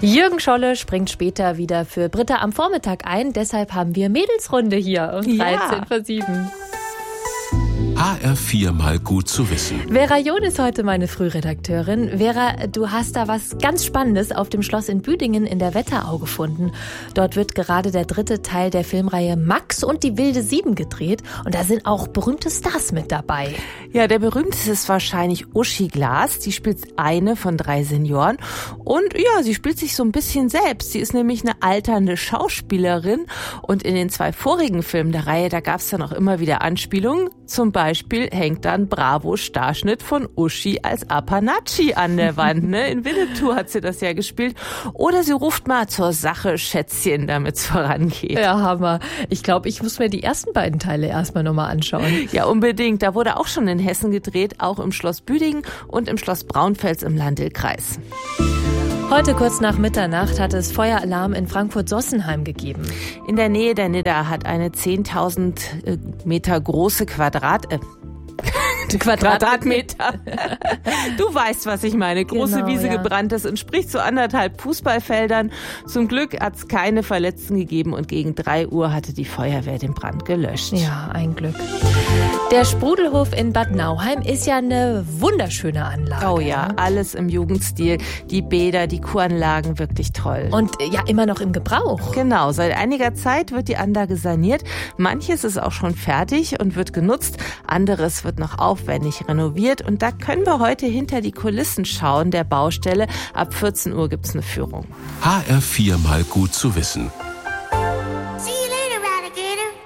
Jürgen Scholle springt später wieder für Britta am Vormittag ein. Deshalb haben wir Mädelsrunde hier um 13:07. HR4 mal gut zu wissen. Vera John ist heute meine Frühredakteurin. Vera, du hast da was ganz Spannendes auf dem Schloss in Büdingen in der Wetterau gefunden. Dort wird gerade der 3. Teil der Filmreihe Max und die wilde 7 gedreht. Und da sind auch berühmte Stars mit dabei. Ja, der berühmteste ist wahrscheinlich Uschi Glas. Die spielt eine von 3 Senioren. Und ja, sie spielt sich so ein bisschen selbst. Sie ist nämlich eine alternde Schauspielerin. Und in den 2 vorigen Filmen der Reihe, da gab es dann auch immer wieder Anspielungen. Zum Beispiel hängt dann Bravo-Starschnitt von Uschi als Apanacci an der Wand. Ne? In Winnetou hat sie das ja gespielt. Oder sie ruft mal zur Sache, Schätzchen, damit es vorangeht. Ja, Hammer. Ich glaube, ich muss mir die ersten beiden Teile erstmal nochmal anschauen. Ja, unbedingt. Da wurde auch schon in Hessen gedreht, auch im Schloss Büdingen und im Schloss Braunfels im Landl-Kreis. Heute kurz nach Mitternacht hat es Feueralarm in Frankfurt-Sossenheim gegeben. In der Nähe der Nidda hat eine 10.000 Meter große Quadratmeter. Du weißt, was ich meine. Große Wiese gebrannt. Das entspricht so 1,5 Fußballfeldern. Zum Glück hat es keine Verletzten gegeben und gegen 3 Uhr hatte die Feuerwehr den Brand gelöscht. Ja, ein Glück. Der Sprudelhof in Bad Nauheim ist ja eine wunderschöne Anlage. Oh ja, alles im Jugendstil. Die Bäder, die Kuranlagen, wirklich toll. Und ja, immer noch im Gebrauch. Genau, seit einiger Zeit wird die Anlage saniert. Manches ist auch schon fertig und wird genutzt. Anderes wird noch aufwendig renoviert. Und da können wir heute hinter die Kulissen schauen der Baustelle. Ab 14 Uhr gibt's eine Führung. HR4 mal gut zu wissen.